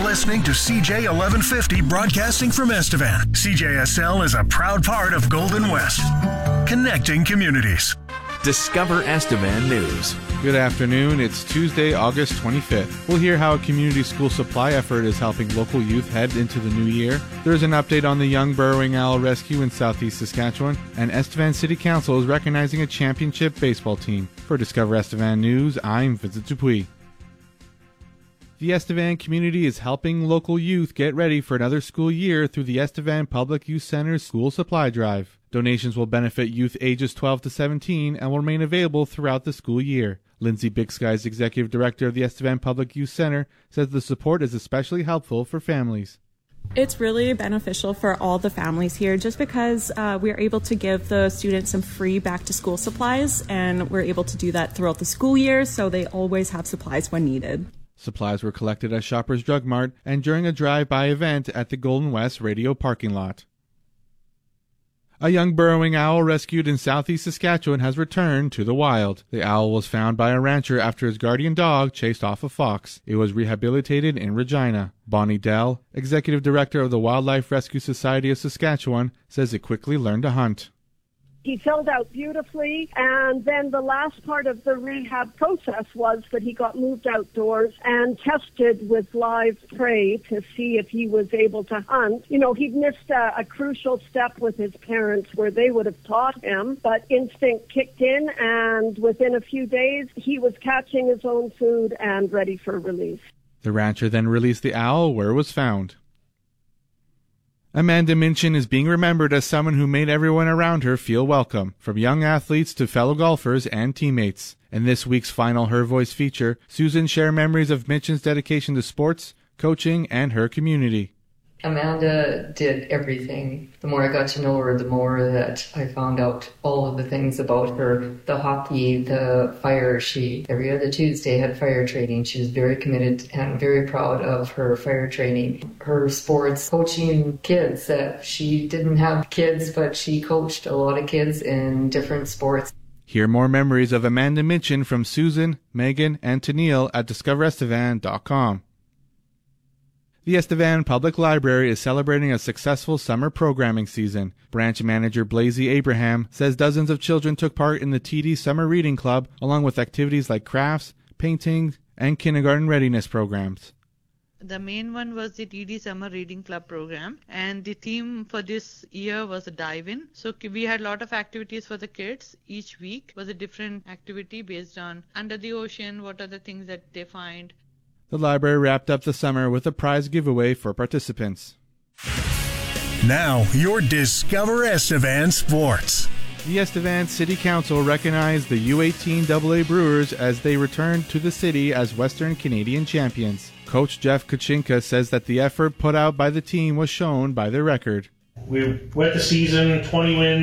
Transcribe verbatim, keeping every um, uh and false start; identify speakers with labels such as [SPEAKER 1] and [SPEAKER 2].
[SPEAKER 1] listening to C J eleven fifty broadcasting from Estevan. C J S L is a proud part of Golden West, connecting communities.
[SPEAKER 2] Discover Estevan News.
[SPEAKER 3] Good afternoon. It's Tuesday, August twenty-fifth. We'll hear how a community school supply effort is helping local youth head into the new year. There's an update on the young burrowing owl rescue in southeast Saskatchewan, and Estevan City Council is recognizing a championship baseball team. For Discover Estevan News, I'm Vincent Dupuis. The Estevan community is helping local youth get ready for another school year through the Estevan Public Youth Center's School Supply Drive. Donations will benefit youth ages twelve to seventeen and will remain available throughout the school year. Lindsay Big Skies, Executive Director of the Estevan Public Youth Center, says the support is especially helpful for families.
[SPEAKER 4] It's really beneficial for all the families here just because uh, we're able to give the students some free back-to-school supplies, and we're able to do that throughout the school year, so they always have supplies when needed.
[SPEAKER 3] Supplies were collected at Shoppers Drug Mart and during a drive-by event at the Golden West Radio parking lot. A young burrowing owl rescued in southeast Saskatchewan has returned to the wild. The owl was found by a rancher after his guardian dog chased off a fox. It was rehabilitated in Regina. Bonnie Dell, Executive Director of the Wildlife Rescue Society of Saskatchewan, says it quickly learned to hunt.
[SPEAKER 5] He filled out beautifully, and then the last part of the rehab process was that he got moved outdoors and tested with live prey to see if he was able to hunt. You know, he'd missed a, a crucial step with his parents where they would have taught him, but instinct kicked in, and within a few days, he was catching his own food and ready for release.
[SPEAKER 3] The rancher then released the owl where it was found. Amanda Minchin is being remembered as someone who made everyone around her feel welcome, from young athletes to fellow golfers and teammates. In this week's final Her Voice feature, Susan shared memories of Minchin's dedication to sports, coaching, and her community.
[SPEAKER 6] Amanda did everything. The more I got to know her, the more that I found out all of the things about her. The hockey, the fire. She, every other Tuesday, had fire training. She was very committed and very proud of her fire training. Her sports, coaching kids. That she didn't have kids, but she coached a lot of kids in different sports.
[SPEAKER 3] Hear more memories of Amanda Minchin from Susan, Megan, and Tennille at discover estevan dot com. The Estevan Public Library is celebrating a successful summer programming season. Branch manager Blazy Abraham says dozens of children took part in the T D Summer Reading Club, along with activities like crafts, painting, and kindergarten readiness programs.
[SPEAKER 7] The main one was the T D Summer Reading Club program, and the theme for this year was a dive-in. So we had a lot of activities for the kids. Each week was a different activity based on under the ocean, what are the things that they find.
[SPEAKER 3] The library wrapped up the summer with a prize giveaway for participants.
[SPEAKER 1] Now, your Discover Estevan Sports.
[SPEAKER 3] The Estevan City Council recognized the U eighteen double A Brewers as they returned to the city as Western Canadian champions. Coach Jeff Kuchinka says that the effort put out by the team was shown by their record.
[SPEAKER 8] We went the season twenty wins.